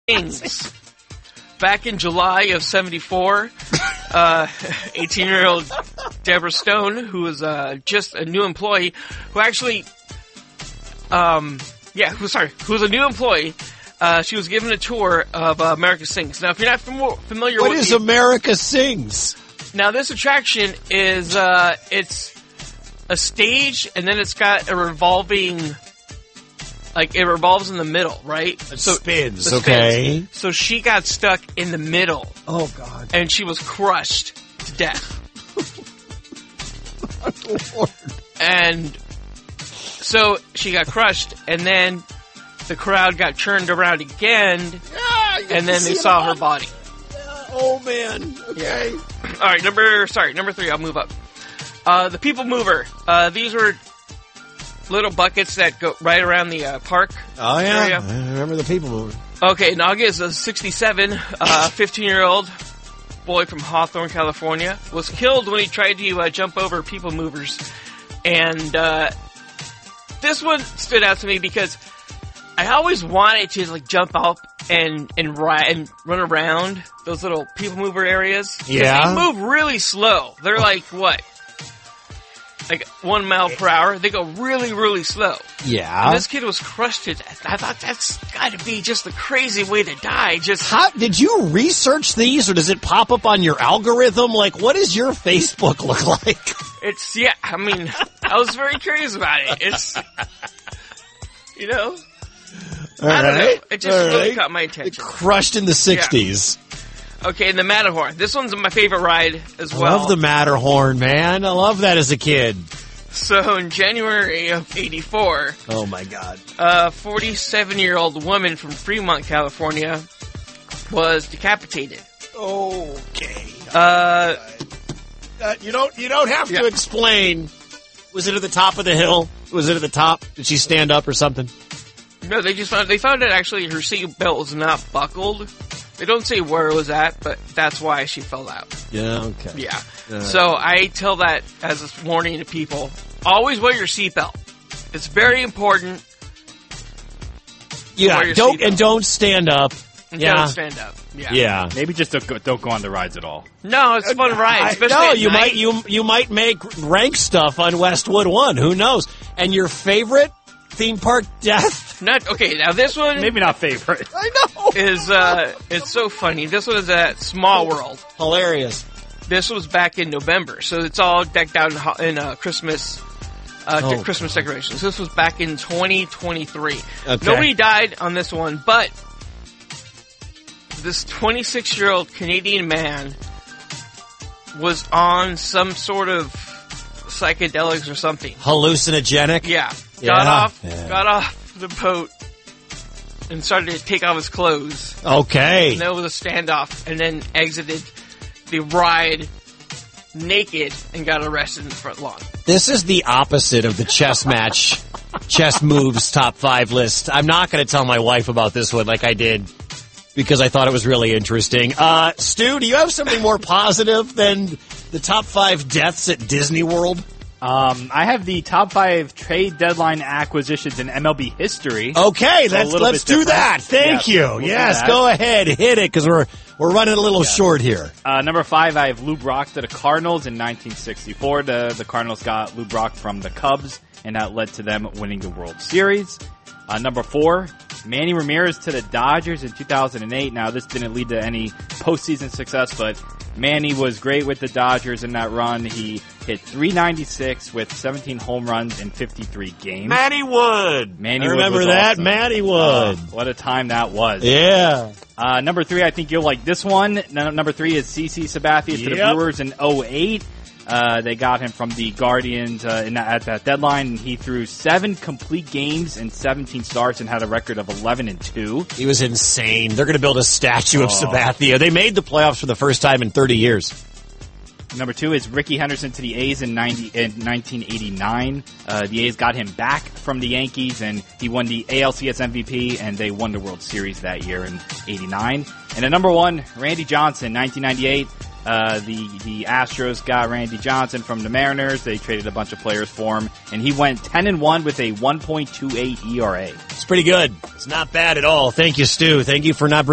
Things. Back in July of 1974, 18-year-old Deborah Stone, who was just a new employee, who actually, who was a new employee. She was given a tour of America Sings. Now, if you're not familiar with what is America Sings? Now, this attraction is it's a stage, and then it's got a revolving. Like, it revolves in the middle, right? It spins, okay. So she got stuck in the middle. Oh, God. And she was crushed to death. Lord. And so she got crushed, and then the crowd got turned around again, and then they saw her body. Oh, man. Okay. All right, number 3, I'll move up. The People Mover. These were little buckets that go right around the park. Oh, yeah. area. I remember the People Mover. Okay, in August of 1967, 15-year-old boy from Hawthorne, California, was killed when he tried to jump over People Movers. And this one stood out to me because I always wanted to like jump up and run around those little People Mover areas. Yeah. They move really slow. They're like, what? Like 1 mile per hour. They go really, really slow. Yeah. And this kid was crushed to death. I thought that's got to be just a crazy way to die. How did you research these, or does it pop up on your algorithm? Like, what does your Facebook look like? I was very curious about it. It's, I don't know. It just really caught my attention. Crushed in the 60s. Yeah. Okay, and the Matterhorn. This one's my favorite ride as well. I love the Matterhorn, man. I love that as a kid. So in January of 1984, oh my God, a 47-year-old woman from Fremont, California, was decapitated. Okay. You don't have to explain. Was it at the top of the hill? Was it at the top? Did she stand up or something? No, they found that actually her seatbelt was not buckled. They don't say where it was at, but that's why she fell out. Yeah, okay. Yeah. So I tell that as a warning to people. Always wear your seatbelt. It's very important. Yeah, don't stand up. Don't stand up. Yeah. Maybe just don't go on the rides at all. No, it's fun rides. You might make rank stuff on Westwood 1. Who knows? And your favorite theme park death? Okay, now this one... Maybe not favorite. I know. It's so funny. This one is at Small World. Hilarious. This was back in November, so it's all decked out in Christmas Christmas decorations. This was back in 2023. Okay. Nobody died on this one, but this 26-year-old Canadian man was on some sort of psychedelics or something. Hallucinogenic? Yeah. Got off the boat and started to take off his clothes. Okay. And there was a standoff, and then exited the ride naked and got arrested in the front lawn. This is the opposite of the chess match, chess moves top 5 list. I'm not going to tell my wife about this one like I did because I thought it was really interesting. Stu, do you have something more positive than the top 5 deaths at Disney World? I have the top 5 trade deadline acquisitions in MLB history. Okay, let's do that. Thank you. Yes, go ahead, hit it, because we're running a little short here. Number 5, I have Lou Brock to the Cardinals in 1964. The Cardinals got Lou Brock from the Cubs, and that led to them winning the World Series. Number 4, Manny Ramirez to the Dodgers in 2008. Now, this didn't lead to any postseason success, but Manny was great with the Dodgers in that run. He hit .396 with 17 home runs in 53 games. Manny Wood. I remember that. Awesome. Manny Wood. What a time that was. Yeah. Number 3, I think you'll like this one. Number 3 is CC Sabathia to the Brewers in 2008. They got him from the Guardians at that deadline, and he threw 7 complete games and 17 starts and had a record of 11-2. He was insane. They're going to build a statue of Sabathia. They made the playoffs for the first time in 30 years. Number 2 is Ricky Henderson to the A's in 1989. The A's got him back from the Yankees, and he won the ALCS MVP, and they won the World Series that year in 89. And at number 1, Randy Johnson, 1998. The Astros got Randy Johnson from the Mariners. They traded a bunch of players for him, and he went 10-1 with a 1.28 ERA. It's pretty good. It's not bad at all. Thank you, Stu. Thank you for not